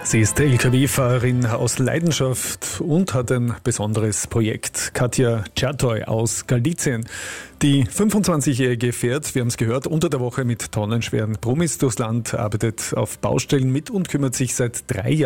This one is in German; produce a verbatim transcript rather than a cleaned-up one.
Sie ist L K W-Fahrerin aus Leidenschaft und hat ein besonderes Projekt. Katja Czertoy aus Galizien. Die fünfundzwanzigjährige fährt, wir haben es gehört, unter der Woche mit tonnenschweren Brummis durchs Land, arbeitet auf Baustellen mit und kümmert sich seit drei Jahren